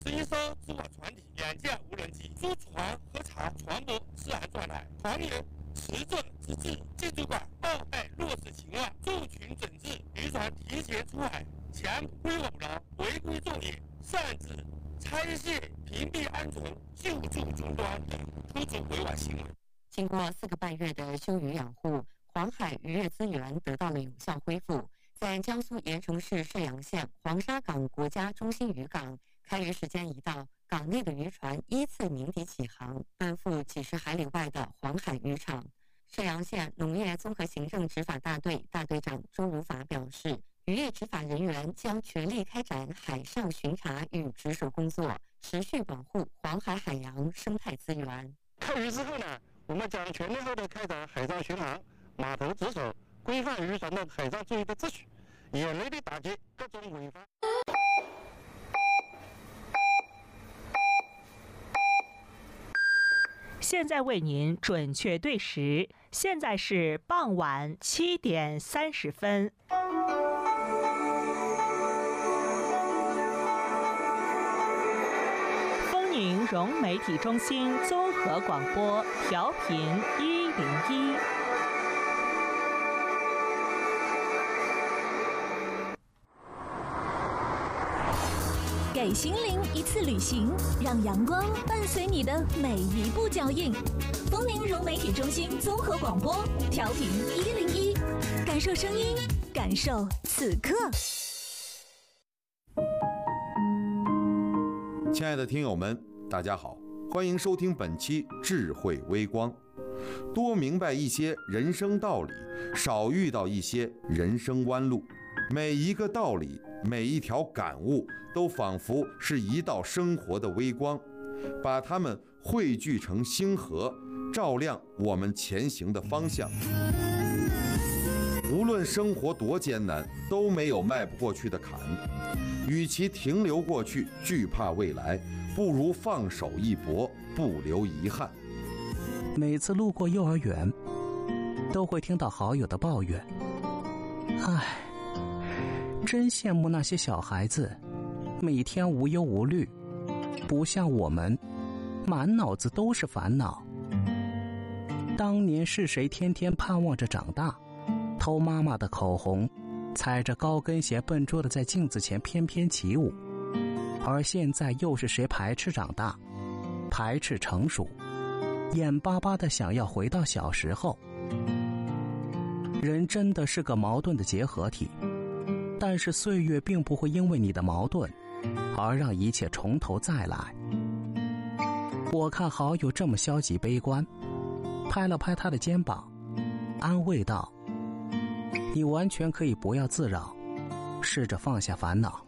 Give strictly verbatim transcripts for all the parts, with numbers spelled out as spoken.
吸收主管船体，两架无人机租船核查船舶适航状态，船员持证资质，机主管报备落实情况，驻群整治渔船提前出海，强规捕捞，违规作业，擅自拆卸、屏蔽安全、救助终端等突出违法行为。 经过四个半月的休渔养护，黄海渔业资源得到了有效恢复。在江苏盐城市射阳县黄沙港国家中心渔港，开渔时间一到，港内的渔船依次鸣笛起航，奔赴几十海里外的黄海渔场。射阳县农业综合行政执法大队大队长周如法表示，渔业执法人员将全力开展海上巡查与值守工作，持续保护黄海海洋生态资源。 开渔之后呢，我们将全面的开展海上巡航、码头值守，规范渔船的海上作业的秩序，严厉的打击各种违法。 现在为您准确对时，现在是傍晚七点三十分。丰宁融媒体中心综合广播调频一零一。 给心灵一次旅行，让阳光伴随你的每一步脚印。丰宁融媒体中心综合广播调频一零一，感受声音，感受此刻。 亲爱的听友们，大家好，欢迎收听本期智慧微光。多明白一些人生道理，少遇到一些人生弯路。每一个道理，每一条感悟，都仿佛是一道生活的微光，把它们汇聚成星河，照亮我们前行的方向。无论生活多艰难，都没有迈不过去的坎。与其停留过去，惧怕未来，不如放手一搏，不留遗憾。 每次路过幼儿园，都会听到好友的抱怨：唉，真羡慕那些小孩子，每天无忧无虑，不像我们，满脑子都是烦恼。当年是谁天天盼望着长大，偷妈妈的口红，踩着高跟鞋笨拙地在镜子前翩翩起舞？而现在又是谁排斥长大，排斥成熟，眼巴巴地想要回到小时候？人真的是个矛盾的结合体，但是岁月并不会因为你的矛盾而让一切从头再来。我看好友这么消极悲观，拍了拍他的肩膀，安慰道：你完全可以不要自扰，试着放下烦恼。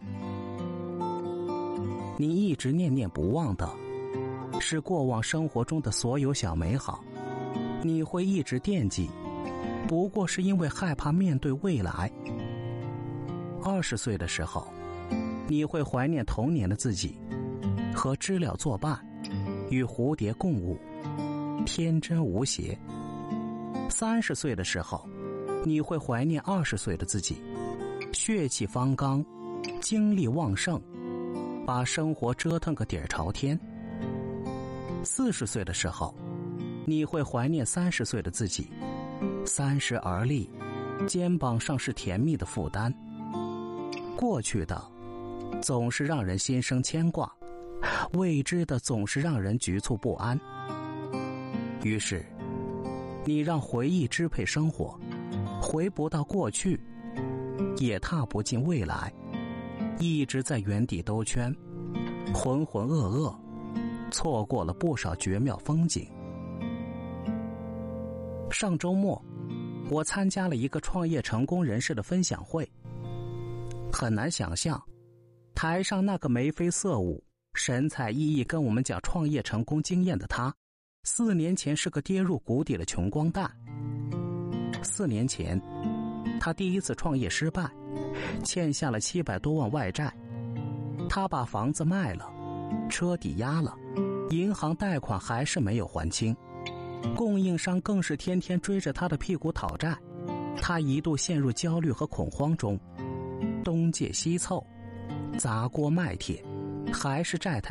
你一直念念不忘的是过往生活中的所有小美好，你会一直惦记，不过是因为害怕面对未来。二十岁的时候，你会怀念童年的自己，和知了作伴，与蝴蝶共舞，天真无邪。三十岁的时候，你会怀念二十岁的自己，血气方刚，精力旺盛，把生活折腾个底儿朝天。四十岁的时候，你会怀念三十岁的自己，三十而立，肩膀上是甜蜜的负担。过去的总是让人心生牵挂，未知的总是让人局促不安。于是你让回忆支配生活，回不到过去，也踏不进未来，一直在原地兜圈，浑浑噩噩，错过了不少绝妙风景。上周末，我参加了一个创业成功人士的分享会。很难想象，台上那个眉飞色舞、神采奕奕跟我们讲创业成功经验的他，四年前是个跌入谷底的穷光蛋。四年前，他第一次创业失败，欠下了七百多万外债。他把房子卖了，车抵押了，银行贷款还是没有还清，供应商更是天天追着他的屁股讨债。他一度陷入焦虑和恐慌中，东借西凑，砸锅卖铁，还是债台